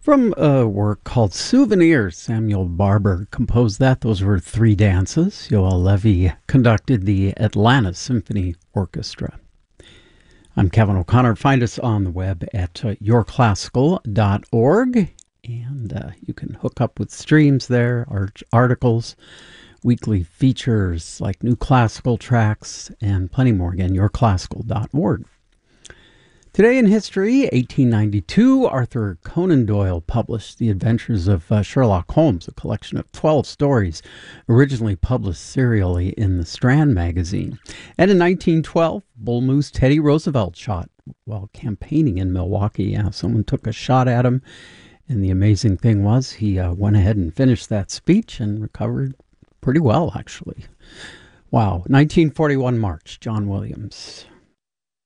From a work called Souvenirs, Samuel Barber composed that. Those were three dances. Yoel Levy conducted the Atlanta Symphony Orchestra. I'm Kevin O'Connor. Find us on the web at yourclassical.org, and you can hook up with streams there, articles, weekly features like new classical tracks, and plenty more. Again, yourclassical.org. Today in history, 1892, Arthur Conan Doyle published The Adventures of Sherlock Holmes, a collection of 12 stories originally published serially in the Strand magazine. And in 1912, Bull Moose Teddy Roosevelt shot while campaigning in Milwaukee. Yeah, someone took a shot at him, and the amazing thing was he went ahead and finished that speech and recovered pretty well, actually. Wow, 1941 March, John Williams.